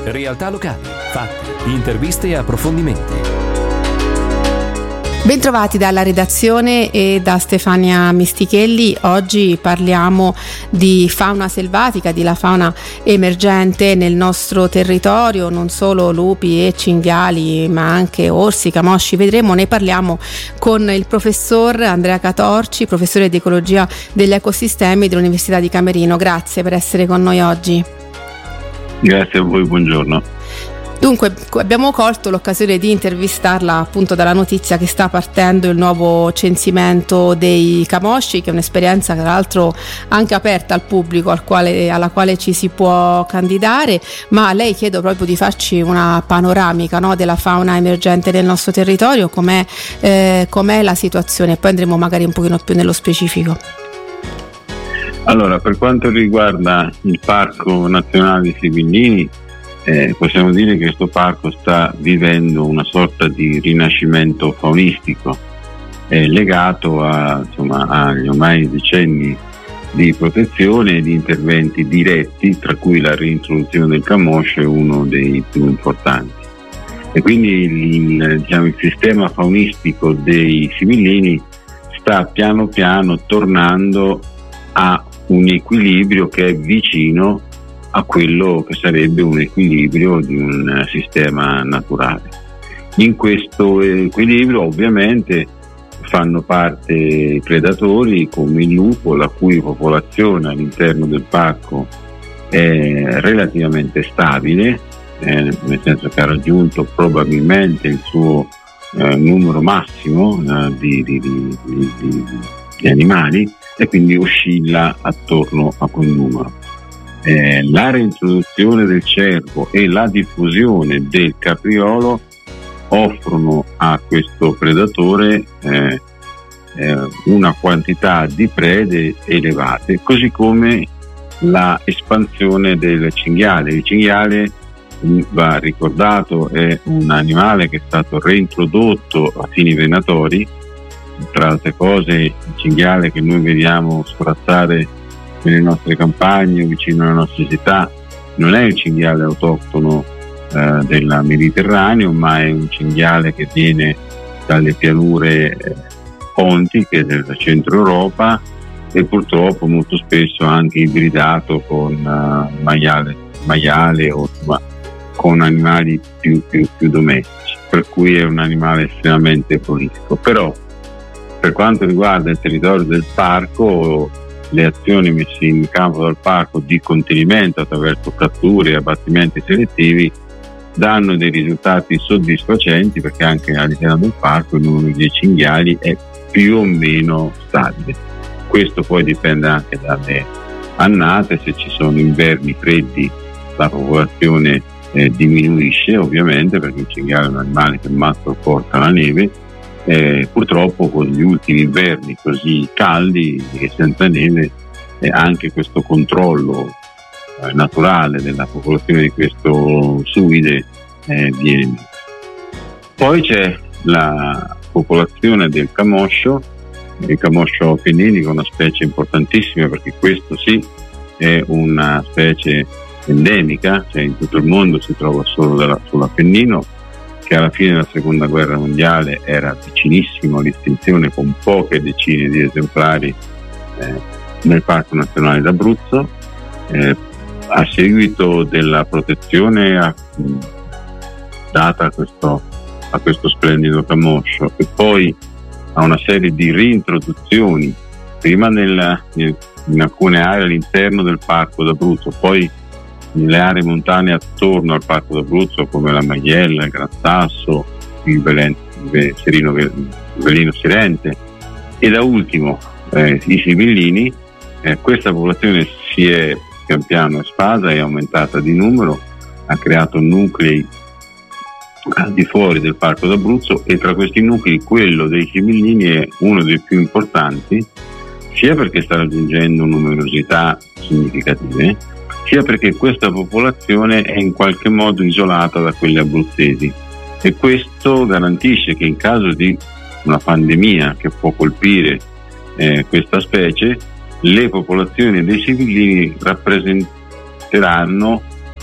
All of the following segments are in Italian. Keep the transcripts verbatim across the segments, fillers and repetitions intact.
realtà locali, fatti, interviste e approfondimenti. Bentrovati dalla redazione e da Stefania Mistichelli. Oggi parliamo di fauna selvatica, di la fauna emergente nel nostro territorio, non solo lupi e cinghiali ma anche orsi, camosci. Vedremo, ne parliamo con il professor Andrea Catorci, professore di ecologia degli ecosistemi dell'Università di Camerino. Grazie per essere con noi oggi. Grazie a voi, buongiorno. Dunque, abbiamo colto l'occasione di intervistarla appunto dalla notizia che sta partendo il nuovo censimento dei camosci, che è un'esperienza tra l'altro anche aperta al pubblico, al quale, alla quale ci si può candidare, ma a lei chiedo proprio di farci una panoramica, no, della fauna emergente nel nostro territorio, com'è, eh, com'è la situazione, poi andremo magari un pochino più nello specifico. Allora, per quanto riguarda il Parco Nazionale Sibillini, Eh, possiamo dire che questo parco sta vivendo una sorta di rinascimento faunistico eh, legato a, insomma, agli ormai decenni di protezione e di interventi diretti, tra cui la reintroduzione del camoscio è uno dei più importanti. E quindi il, diciamo, il sistema faunistico dei sibillini sta piano piano tornando a un equilibrio che è vicino a quello che sarebbe un equilibrio di un sistema naturale. In questo equilibrio ovviamente fanno parte i predatori come il lupo, la cui popolazione all'interno del parco è relativamente stabile, eh, nel senso che ha raggiunto probabilmente il suo eh, numero massimo eh, di, di, di, di, di animali, e quindi oscilla attorno a quel numero. Eh, la reintroduzione del cervo e la diffusione del capriolo offrono a questo predatore eh, eh, una quantità di prede elevate, così come la espansione del cinghiale. Il cinghiale, va ricordato, è un animale che è stato reintrodotto a fini venatori. Tra altre cose, il cinghiale che noi vediamo scorazzare nelle nostre campagne, vicino alle nostre città, non è il cinghiale autoctono eh, del Mediterraneo, ma è un cinghiale che viene dalle pianure eh, pontiche del centro Europa, e purtroppo molto spesso anche ibridato con uh, maiale, maiale o insomma, con animali più, più, più domestici, per cui è un animale estremamente prolifico. Però per quanto riguarda il territorio del parco, le azioni messe in campo dal parco di contenimento attraverso catture e abbattimenti selettivi danno dei risultati soddisfacenti, perché anche all'interno del parco il numero di cinghiali è più o meno stabile. Questo poi dipende anche dalle annate. Se ci sono inverni freddi la popolazione eh, diminuisce ovviamente, perché il cinghiale è un animale che mal sopporta la neve. Eh, purtroppo con gli ultimi inverni così caldi e senza neve eh, anche questo controllo eh, naturale della popolazione di questo suide eh, viene. Poi c'è la popolazione del camoscio, il camoscio appenninico, una specie importantissima, perché questo sì è una specie endemica, cioè in tutto il mondo si trova solo dalla, sull'Appennino, che alla fine della seconda guerra mondiale era vicinissimo all'estinzione, con poche decine di esemplari eh, nel Parco Nazionale d'Abruzzo. Eh, a seguito della protezione a, data a questo, a questo splendido camoscio, e poi a una serie di reintroduzioni, prima nel, in alcune aree all'interno del Parco d'Abruzzo, poi nelle aree montane attorno al Parco d'Abruzzo, come la Maiella, il Gran Sasso, il Belen, il Serino, il Velino Sirente, e da ultimo eh, i sibillini. Eh, questa popolazione si è pian piano espasa, è aumentata di numero, ha creato nuclei al di fuori del Parco d'Abruzzo, e tra questi nuclei quello dei sibillini è uno dei più importanti, sia perché sta raggiungendo numerosità significative, sia perché questa popolazione è in qualche modo isolata da quelle abruzzesi, e questo garantisce che in caso di una pandemia che può colpire eh, questa specie, le popolazioni dei sibillini rappresenteranno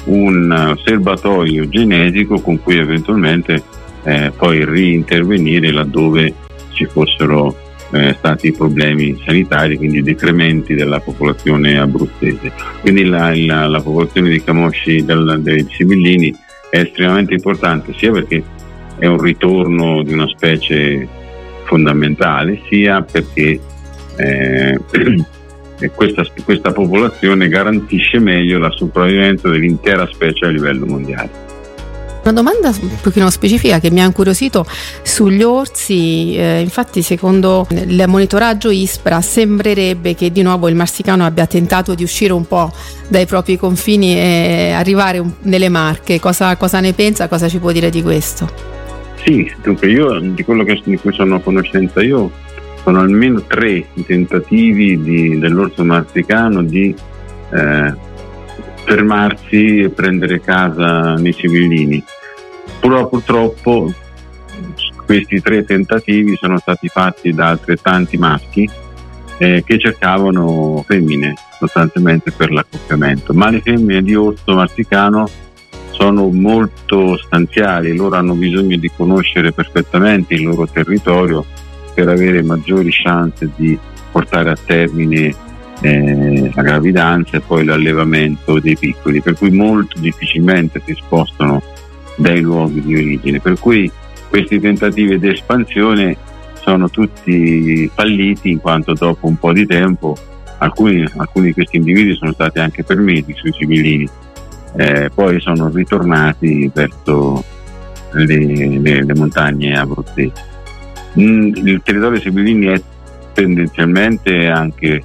un serbatoio genetico con cui eventualmente eh, poi riintervenire laddove ci fossero eh, stati problemi sanitari, quindi decrementi della popolazione abruzzese. Quindi la, la, la popolazione di camosci del, dei sibillini è estremamente importante, sia perché è un ritorno di una specie fondamentale, sia perché eh, questa, questa popolazione garantisce meglio la sopravvivenza dell'intera specie a livello mondiale. Una domanda un pochino specifica che mi ha incuriosito sugli orsi, eh, infatti secondo il monitoraggio ISPRA sembrerebbe che di nuovo il marsicano abbia tentato di uscire un po' dai propri confini e arrivare un, nelle Marche. Cosa, cosa ne pensa? Cosa ci può dire di questo? Sì, dunque io di quello che, di cui sono a conoscenza io sono almeno tre i tentativi di, dell'orso marsicano di eh, fermarsi e prendere casa nei sibillini. Però purtroppo questi tre tentativi sono stati fatti da altrettanti maschi eh, che cercavano femmine sostanzialmente per l'accoppiamento, ma le femmine di orso marsicano sono molto stanziali, loro hanno bisogno di conoscere perfettamente il loro territorio per avere maggiori chance di portare a termine Eh, la gravidanza e poi l'allevamento dei piccoli, per cui molto difficilmente si spostano dai luoghi di origine, per cui questi tentativi di espansione sono tutti falliti, in quanto dopo un po' di tempo alcuni, alcuni di questi individui sono stati anche fermati sui sibillini, eh, poi sono ritornati verso le, le, le montagne abruzzesi. Mm, il territorio sibillini è tendenzialmente anche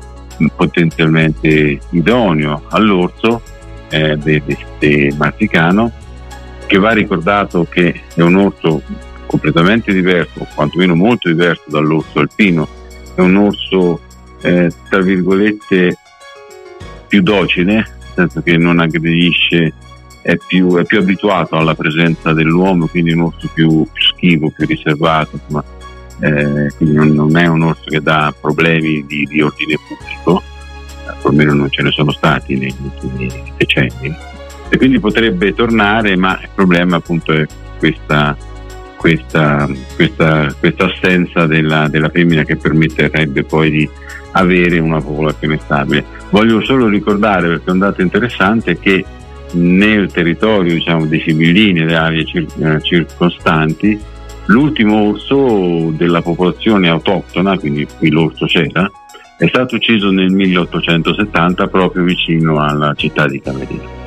potenzialmente idoneo all'orso eh, de, de, de marsicano, che va ricordato che è un orso completamente diverso, o quantomeno molto diverso dall'orso alpino. È un orso eh, tra virgolette più docile, nel senso che non aggredisce, è più, è più abituato alla presenza dell'uomo, quindi è un orso più, più schivo, più riservato, insomma. Eh, quindi non, non è un orso che dà problemi di, di ordine pubblico, almeno non ce ne sono stati negli ultimi decenni, e quindi potrebbe tornare, ma il problema appunto è questa, questa, questa, questa assenza della, della femmina, che permetterebbe poi di avere una popolazione stabile. Voglio solo ricordare, perché è un dato interessante, che nel territorio, diciamo, dei sibillini e delle aree cir- circostanti, l'ultimo orso della popolazione autoctona, quindi qui l'orso c'era, è stato ucciso nel milleottocentosettanta proprio vicino alla città di Camerino.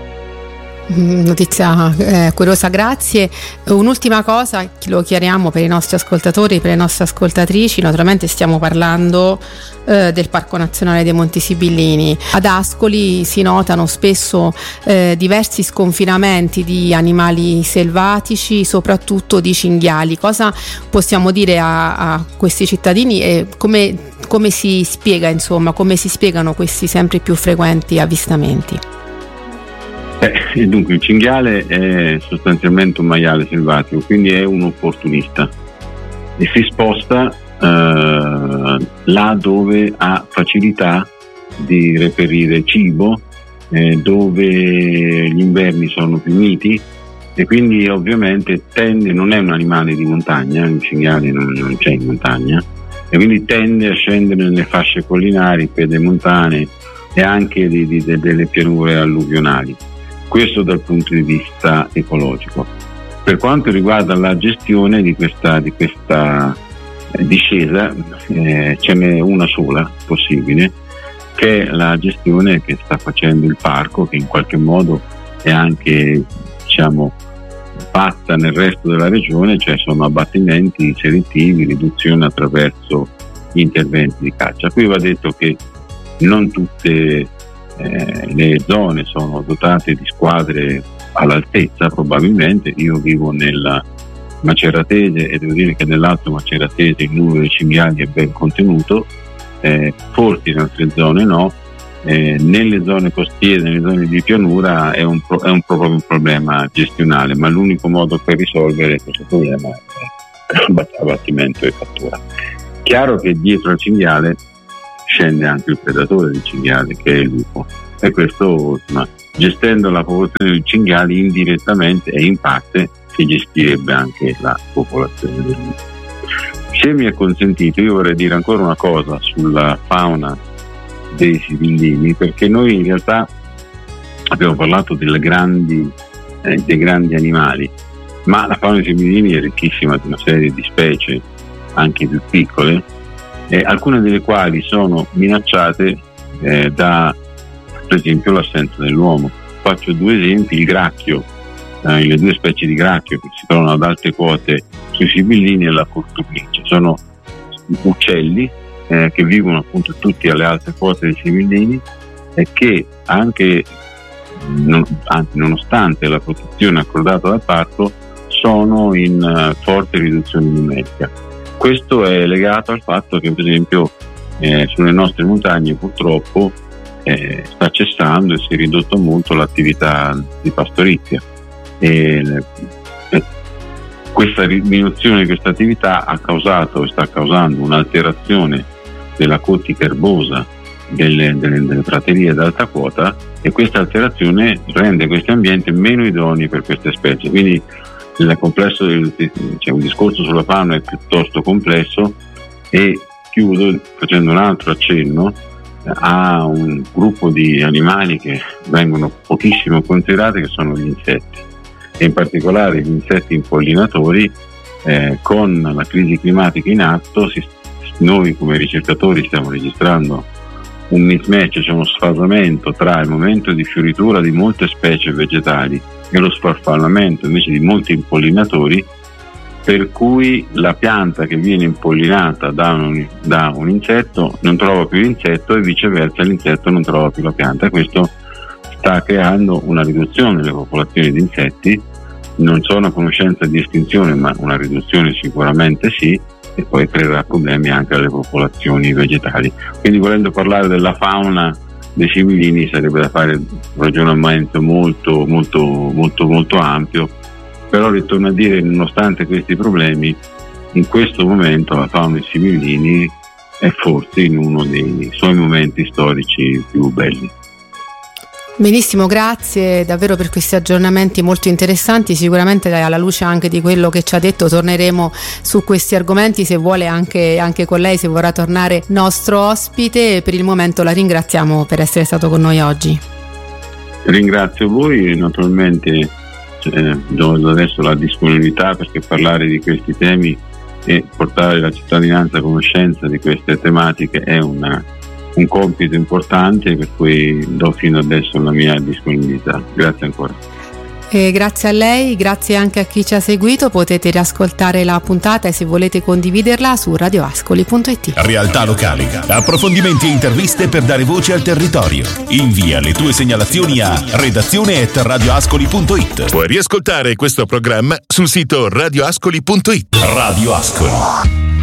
Notizia eh, curiosa, grazie. Un'ultima cosa, lo chiariamo per i nostri ascoltatori, per le nostre ascoltatrici, naturalmente stiamo parlando eh, del Parco Nazionale dei Monti Sibillini. Ad Ascoli si notano spesso eh, diversi sconfinamenti di animali selvatici, soprattutto di cinghiali. Cosa possiamo dire a, a questi cittadini e come, come si spiega, insomma, come si spiegano questi sempre più frequenti avvistamenti? Eh, dunque il cinghiale è sostanzialmente un maiale selvatico, quindi è un opportunista e si sposta eh, là dove ha facilità di reperire cibo, eh, dove gli inverni sono più miti, e quindi ovviamente tende, non è un animale di montagna, il cinghiale non, non c'è in montagna, e quindi tende a scendere nelle fasce collinari, pedemontane e anche di, di, de, delle pianure alluvionali. Questo dal punto di vista ecologico. Per quanto riguarda la gestione di questa, di questa eh, discesa, eh, ce n'è una sola possibile, che è la gestione che sta facendo il parco, che in qualche modo è anche, diciamo, fatta nel resto della regione, cioè sono abbattimenti selettivi, riduzione attraverso interventi di caccia. Qui va detto che non tutte Eh, le zone sono dotate di squadre all'altezza, probabilmente. Io vivo nella Maceratese e devo dire che nell'Alto Maceratese il numero di cinghiali è ben contenuto, eh, forse in altre zone no, eh, nelle zone costiere, nelle zone di pianura è un, pro- è un proprio un problema gestionale, ma l'unico modo per risolvere questo problema è abbattimento e cattura. Chiaro che dietro al cinghiale scende anche il predatore del cinghiale, che è il lupo, e questo, insomma, gestendo la popolazione di cinghiali indirettamente e in parte si gestirebbe anche la popolazione del lupo. Se mi è consentito, io vorrei dire ancora una cosa sulla fauna dei sibillini, perché noi in realtà abbiamo parlato delle grandi, eh, dei grandi animali, ma la fauna dei sibillini è ricchissima di una serie di specie anche più piccole, eh, alcune delle quali sono minacciate eh, da, per esempio, l'assenza dell'uomo. Faccio due esempi: il gracchio, eh, le due specie di gracchio che si trovano ad alte quote sui sibillini, e la cortocnice. Sono uccelli eh, che vivono appunto tutti alle alte quote dei sibillini e che anche, non, anzi, nonostante la protezione accordata dal parco, sono in uh, forte riduzione numerica. Questo è legato al fatto che, per esempio, eh, sulle nostre montagne purtroppo eh, sta cessando e si è ridotto molto l'attività di pastorizia. E, eh, questa diminuzione di questa attività ha causato e sta causando un'alterazione della cortica erbosa delle, delle, delle praterie ad alta quota, e questa alterazione rende questi ambienti meno idonei per queste specie. Quindi il complesso del, cioè un discorso sulla fauna è piuttosto complesso, e chiudo facendo un altro accenno a un gruppo di animali che vengono pochissimo considerati, che sono gli insetti, e in particolare gli insetti impollinatori. Eh, con la crisi climatica in atto, si, noi come ricercatori stiamo registrando un mismatch, cioè uno sfasamento tra il momento di fioritura di molte specie vegetali e lo sfarfallamento invece di molti impollinatori, per cui la pianta che viene impollinata da un, da un insetto non trova più l'insetto e viceversa l'insetto non trova più la pianta. Questo sta creando una riduzione delle popolazioni di insetti. Non sono a conoscenza di estinzione, ma una riduzione sicuramente sì, e poi creerà problemi anche alle popolazioni vegetali. Quindi, volendo parlare della fauna dei sibillini, sarebbe da fare un ragionamento molto molto molto molto ampio, però ritorno a dire, nonostante questi problemi, in questo momento la fauna dei sibillini è forse in uno dei suoi momenti storici più belli. Benissimo, grazie davvero per questi aggiornamenti molto interessanti. Sicuramente alla luce anche di quello che ci ha detto torneremo su questi argomenti, se vuole anche, anche con lei, se vorrà tornare nostro ospite. Per il momento la ringraziamo per essere stato con noi oggi. Ringrazio voi e naturalmente eh, do adesso la disponibilità, perché parlare di questi temi e portare la cittadinanza a conoscenza di queste tematiche è una un compito importante, per cui do fino adesso la mia disponibilità. Grazie ancora. E grazie a lei, grazie anche a chi ci ha seguito. Potete riascoltare la puntata e, se volete, condividerla su radio ascoli punto it. Realtà locali, approfondimenti e interviste per dare voce al territorio. Invia le tue segnalazioni a redazione at radio ascoli punto it. Puoi riascoltare questo programma sul sito radio ascoli punto it. Radio Ascoli.